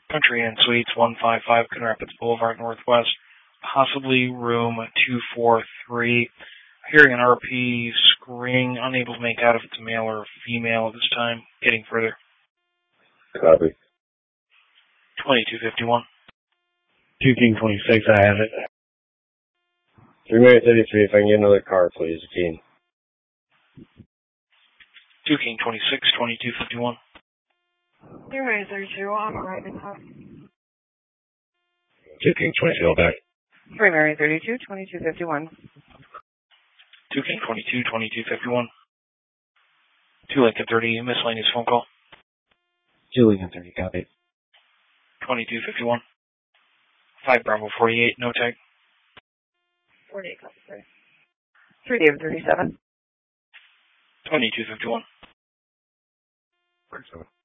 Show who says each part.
Speaker 1: Country Inn Suites, 155 Coon Rapids Boulevard, Northwest. Possibly room 243. Hearing an RP screening, unable to make out if it's a male or a female at this time. Getting further.
Speaker 2: Copy.
Speaker 1: 2251.
Speaker 3: 2 King 26, I have it.
Speaker 2: 3 Mary 33, if I can get another car, please, Keen.
Speaker 1: 2 King 26, 2251.
Speaker 4: 3 Mary 32, on right in top.
Speaker 3: 2 King 26, all back.
Speaker 4: 3 Mary 32, 2251.
Speaker 1: 2 King 22, 2251. 2 Lincoln 30, miscellaneous phone call.
Speaker 3: 2 Lincoln 30, copy.
Speaker 1: 2251. 5 Bravo 48, no tag.
Speaker 4: 48, copy, sorry. 3 David 37.
Speaker 1: 2251.